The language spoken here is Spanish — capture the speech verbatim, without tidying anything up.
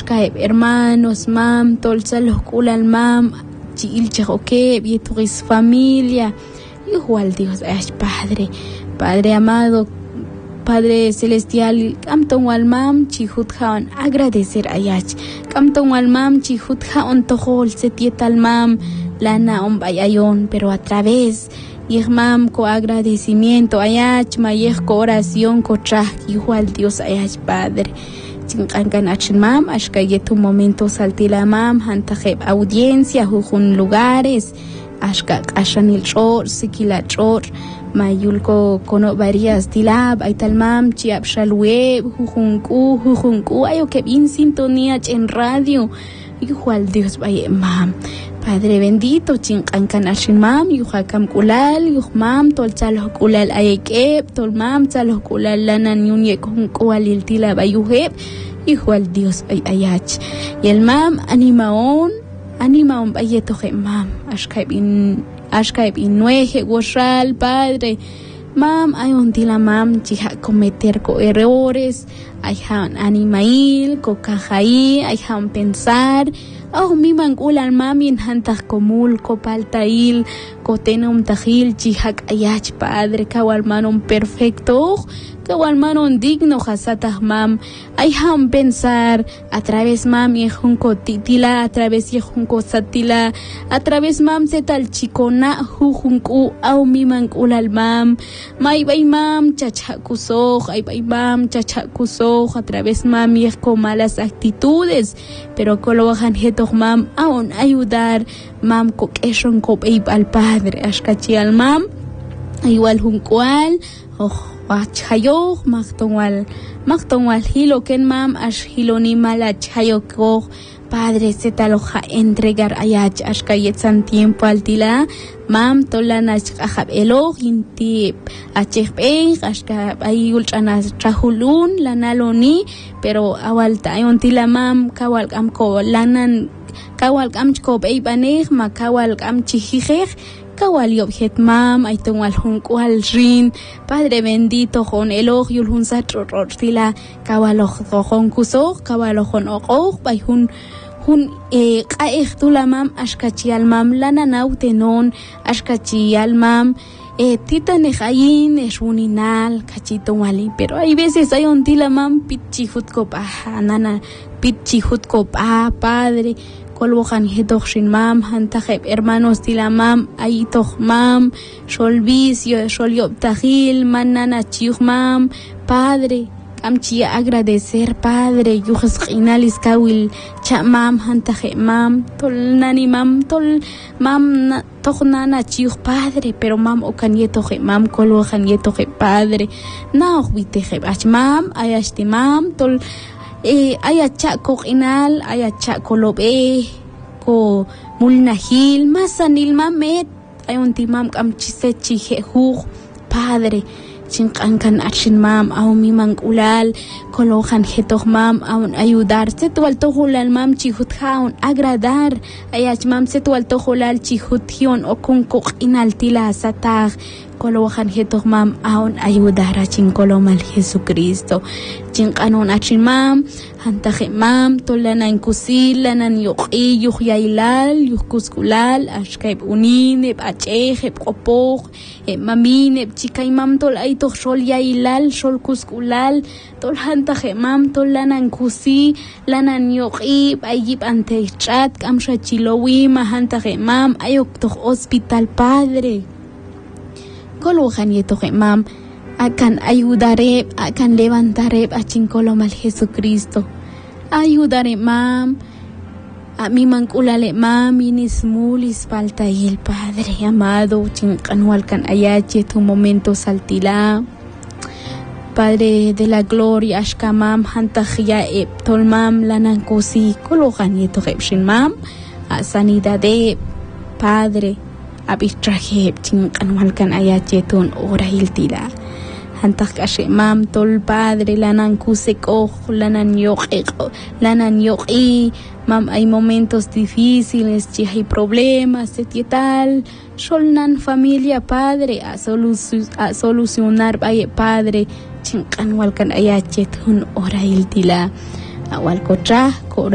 ashkaib hermanos mam tolsalos kulal mam chiil chejoque vieturis familia igual Dios ay Padre Padre amado Padre celestial kamton wal mam chihut jaon agradecer ayach kamton wal mam chihut jaon tojol setietal mam lana ombayayon pero a través Yehmam ko agradecimiento ayach mayeh ko oración ko traj igual Dios ayach Padre chinqankan achin mam ashkaye tu momento saltila mam hantajeb audiencia jujun lugares ashka ashanil chor sikila chor mayulko kono varias dilab aital mam chiap shalwe jujunku jujunku ayo que bien sintonía en radio igual Dios vaya mam Padre bendito chinqankan ashin mam yuhakam kulal yuhmam tol chalo kulal ayekeb tol mam chalo kulal lanan yunye kun kualil tila bayuheb igual Dios ay ayach y el mam animaon animaon bayetoje mam ashkaib in ashkaib inueje goshal Padre mam ayon tila mam chiha cometer ko errores ayhan animail ko kajai ayhan pensar oh mi mangulan mamin hantaj komul ko paltail ko tenom tajil chihak ayach Padre kawal manon perfecto kawal manon digno hasatah mam ayhan pensar a través mam yehunko titila a través yehunko satila a través mam setal chikona jujunku au mi mangulal mam may bay mam chachakusoj ay bay mam chachakusoj a través mam yehko malas actitudes pero kolohan heto mam aún ayudar mam ko keshon ko al Padre ashkachi al mam igual junkual oh wachayo magtonwal magtonwal hilo ken mam ash hiloni mala chayo ko Padre setaloja entregar ayach ashkayetsan tiempo altila mam tolana achab elo inti achebe ashka ayul chana trahulun lanaloni pero awalta ayontila mam kawal amko lanan kawal amchko beibaneh ma kawal amchihijej kawal yobjet mam aiton wal junkwal rin Padre bendito jon eloj yul hun satrortila kawal jon kuso kawal jon oqo bay hun hun eh qaehtula mam ashkachi al mam lana nautenon ashkachi al mam eh tita nejayin eshuninal kachito wali pero hay veces hay un tila mam pitchihut ko pa nana pitchihut ko pa Padre kolbojan hetoxin mam hantajeb hermanos tila mam ayitox mam sholvicio sholyoptajil manana chiuj mam Padre amchi agradecer Padre yujas qinalis kawil cha mam hantaje mam tol nani mam tol mam tohnana chiuj Padre pero mam okanyetoje mam kolbojan yetoje Padre na ojbiteje ach mam ayashti mam tol eh ayacha koqinal ayacha kolobe ko mulnahil masanil mamet ayonti mam kamchise chije hu Padre chinqankan achin mam aw mi mangulal kolojan hetoh mam aun ayudar setwal tohulal mam chihut haun agradar ayach mam setwal tohulal chihut hion okun koqinal tila satag kolojan hetoh mam aun ayudar achin kolomal Jesucristo chinqanon achin mam hantaje mam tolanan kusil lanan yoqi yuhyailal yuhkuskulal ashkaib unine bacheje qopoq mamine chikay mam tol ay toh shol yailal shol kuskulal tol hantaje mam tolanan kusi lanan yoqi ayib ante chat kamsha chilowi ma hantaje mam ayok toh hospital Padre kolojan yetoje mam akan ayudaré akan levantaré achin kolomal Jesucristo ayudaré mam a mi mankulale mam inis mulis paltail Padre amado chinqanwal kan ayache tu momento saltila Padre de la gloria ashka mam hantajia e tol mam lanan kusi kolojan yetoje shin mam a sanidad de Padre abistraje chinqanwal kan ayache tun ora hiltila hantak ashe mam tol Padre lanan kuseko lanan yoqi lanan yoqi mam hay momentos difíciles chi hay problemas etietal solnan familia Padre a, soluc- a solucionar vaya Padre chinqanwal kan ayache tun ora hiltila awal kotra